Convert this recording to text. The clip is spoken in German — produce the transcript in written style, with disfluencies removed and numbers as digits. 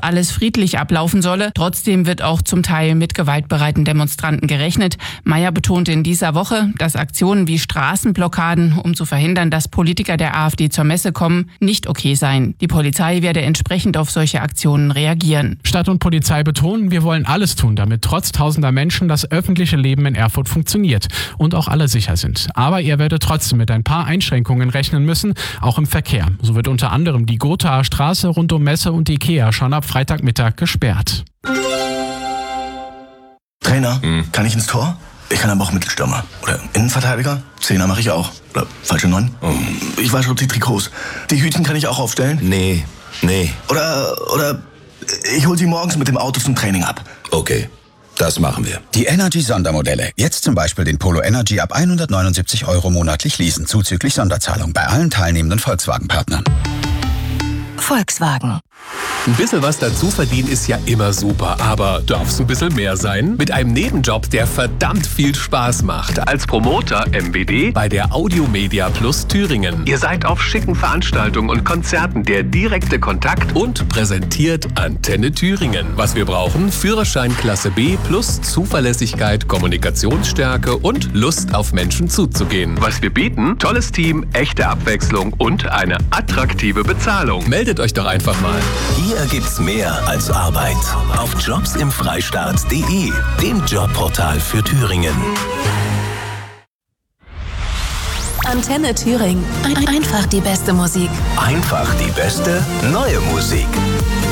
alles friedlich ablaufen solle. Trotzdem wird auch zum Teil mit gewaltbereiten Demonstranten gerechnet. Mayer betonte in dieser Woche, dass Aktionen wie Straßenblockaden, um zu verhindern, dass Politiker der AfD zur Messe kommen, nicht okay seien. Die Polizei werde entsprechend auf solche Aktionen reagieren. Stadt und Polizei betonen, wir wollen alles tun, damit trotz tausender Menschen das öffentliche Leben in Erfurt funktioniert und auch alle sicher sind. Aber er werde trotzdem mit ein paar Einschränkungen rechnen müssen, auch im Verkehr. So wird unter anderem die Gothaer Straße rund um Messe und Ikea schon ab Freitagmittag gesperrt. Trainer, kann ich ins Tor? Ich kann aber auch Mittelstürmer. Oder Innenverteidiger? Zehner mache ich auch. Oder falsche 9? Ich wasche die Trikots. Die Hütchen kann ich auch aufstellen? Nee. Oder ich hol sie morgens mit dem Auto zum Training ab. Okay, das machen wir. Die Energy-Sondermodelle. Jetzt zum Beispiel den Polo Energy ab 179 € monatlich leasen, zuzüglich Sonderzahlung bei allen teilnehmenden Volkswagen-Partnern. Volkswagen. Ein bisschen was dazu verdienen ist ja immer super, aber darf's ein bisschen mehr sein? Mit einem Nebenjob, der verdammt viel Spaß macht. Als Promoter MBD bei der Audiomedia Plus Thüringen. Ihr seid auf schicken Veranstaltungen und Konzerten der direkte Kontakt und präsentiert Antenne Thüringen. Was wir brauchen? Führerschein Klasse B plus Zuverlässigkeit, Kommunikationsstärke und Lust auf Menschen zuzugehen. Was wir bieten? Tolles Team, echte Abwechslung und eine attraktive Bezahlung. Meldet euch doch einfach mal. Hier gibt's mehr als Arbeit. Auf jobsimfreistaat.de, dem Jobportal für Thüringen. Antenne Thüringen. Einfach die beste Musik. Einfach die beste neue Musik.